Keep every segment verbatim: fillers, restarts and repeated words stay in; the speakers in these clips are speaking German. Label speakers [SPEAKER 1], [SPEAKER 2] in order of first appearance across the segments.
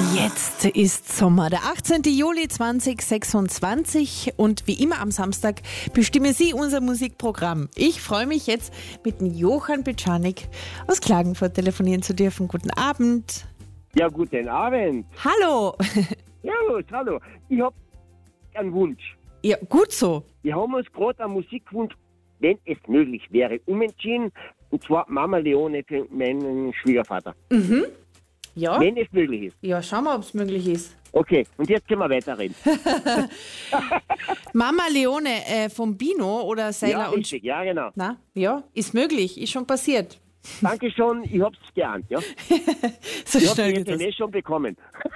[SPEAKER 1] Jetzt ist Sommer, der achtzehnten Juli zweitausendsechsundzwanzig und wie immer am Samstag bestimmen Sie unser Musikprogramm. Ich freue mich jetzt mit dem Johann Petschanik aus Klagenfurt telefonieren zu dürfen. Guten Abend.
[SPEAKER 2] Ja, guten Abend.
[SPEAKER 1] Hallo.
[SPEAKER 2] Ja, hallo. Ich habe einen Wunsch.
[SPEAKER 1] Ja, gut so.
[SPEAKER 2] Wir haben uns gerade einen Musikwunsch, wenn es möglich wäre, umentschieden. Und zwar Mama Leone für meinen Schwiegervater.
[SPEAKER 1] Mhm. Ja.
[SPEAKER 2] Wenn es möglich ist.
[SPEAKER 1] Ja, schauen wir, ob es möglich ist.
[SPEAKER 2] Okay, und jetzt können wir weiterreden.
[SPEAKER 1] Mama Leone äh, vom Bino oder Seiler
[SPEAKER 2] Ja,
[SPEAKER 1] und...
[SPEAKER 2] richtig, ja, genau.
[SPEAKER 1] Na, ja, ist möglich, ist schon passiert.
[SPEAKER 2] Danke schon, ich hab's geahnt, ja.
[SPEAKER 1] So
[SPEAKER 2] Ich hab
[SPEAKER 1] schnell
[SPEAKER 2] die
[SPEAKER 1] geht das.
[SPEAKER 2] S M S schon bekommen.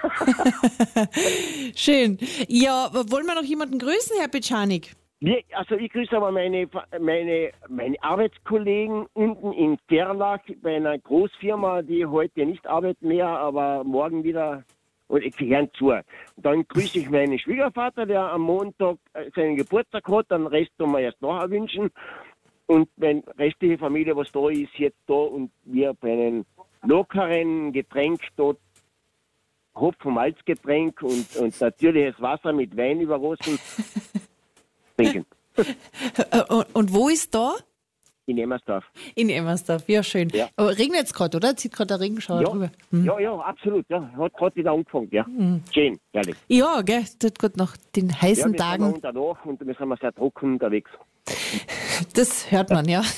[SPEAKER 1] Schön. Ja, wollen wir noch jemanden grüßen, Herr Petschanik?
[SPEAKER 2] Wir, also ich grüße aber meine, meine, meine Arbeitskollegen unten in Gerlach bei einer Großfirma, die heute nicht arbeitet mehr, aber morgen wieder und sie hören zu. Und dann grüße ich meinen Schwiegervater, der am Montag seinen Geburtstag hat, den Rest tun wir erst nachher wünschen. Und meine restliche Familie, was da ist, jetzt da und wir bei einem lockeren Getränk dort Hopfen- und Malzgetränk und, und natürliches Wasser mit Wein übergossen trinken.
[SPEAKER 1] Und, und wo ist da?
[SPEAKER 2] In Emmersdorf.
[SPEAKER 1] In Emmersdorf, ja schön.
[SPEAKER 2] Ja.
[SPEAKER 1] Aber regnet es gerade, oder? Zieht gerade der Regenschauer
[SPEAKER 2] Ja,
[SPEAKER 1] drüber.
[SPEAKER 2] ja, ja, absolut. Ja. Hat gerade wieder angefangen. Ja.
[SPEAKER 1] Mhm.
[SPEAKER 2] Schön, ehrlich.
[SPEAKER 1] Ja, gell, tut gut nach den
[SPEAKER 2] Ja,
[SPEAKER 1] heißen
[SPEAKER 2] wir sind
[SPEAKER 1] Tagen.
[SPEAKER 2] unter Nacht und wir sind sehr trocken unterwegs.
[SPEAKER 1] Das hört man, ja.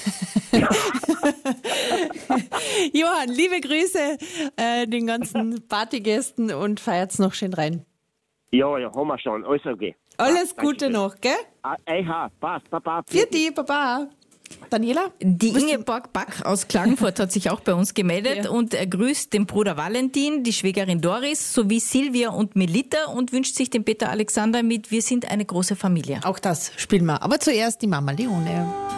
[SPEAKER 1] Johann, liebe Grüße äh, den ganzen Partygästen und feiert's noch schön rein.
[SPEAKER 2] Ja, ja, haben wir schon. Alles okay.
[SPEAKER 1] Alles
[SPEAKER 2] Ah,
[SPEAKER 1] Gute
[SPEAKER 2] Dankeschön.
[SPEAKER 1] noch, gell?
[SPEAKER 2] Ah, Eiha, passt, Papa.
[SPEAKER 1] Vierte, Baba. Daniela?
[SPEAKER 3] Die Ingeborg Back aus Klagenfurt hat sich auch bei uns gemeldet
[SPEAKER 1] Ja.
[SPEAKER 3] und er grüßt den Bruder Valentin, die Schwägerin Doris sowie Silvia und Melita und wünscht sich den Peter Alexander mit Wir sind eine große Familie.
[SPEAKER 1] Auch das spielen wir. Aber zuerst die Mama Leone.